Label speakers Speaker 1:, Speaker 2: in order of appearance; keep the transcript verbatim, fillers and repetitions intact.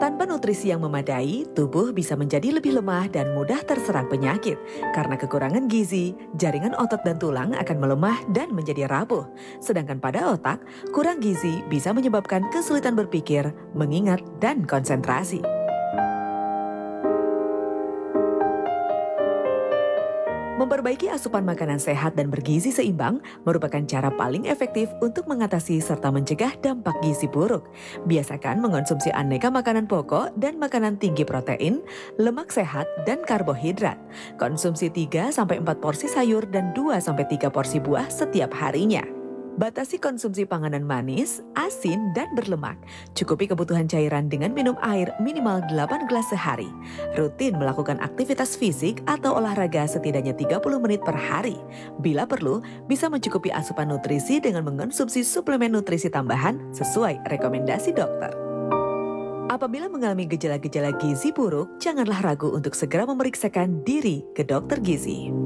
Speaker 1: Tanpa nutrisi yang memadai, tubuh bisa menjadi lebih lemah dan mudah terserang penyakit. Karena kekurangan gizi, jaringan otot dan tulang akan melemah dan menjadi rapuh. Sedangkan pada otak, kurang gizi bisa menyebabkan kesulitan berpikir, mengingat, dan konsentrasi. Memperbaiki asupan makanan sehat dan bergizi seimbang merupakan cara paling efektif untuk mengatasi serta mencegah dampak gizi buruk. Biasakan mengonsumsi aneka makanan pokok dan makanan tinggi protein, lemak sehat, dan karbohidrat. Konsumsi tiga sampai empat porsi sayur dan dua sampai tiga porsi buah setiap harinya. Batasi konsumsi panganan manis, asin, dan berlemak. Cukupi kebutuhan cairan dengan minum air minimal delapan gelas sehari. Rutin melakukan aktivitas fisik atau olahraga setidaknya tiga puluh menit per hari. Bila perlu, bisa mencukupi asupan nutrisi dengan mengonsumsi suplemen nutrisi tambahan sesuai rekomendasi dokter. Apabila mengalami gejala-gejala gizi buruk, janganlah ragu untuk segera memeriksakan diri ke dokter gizi.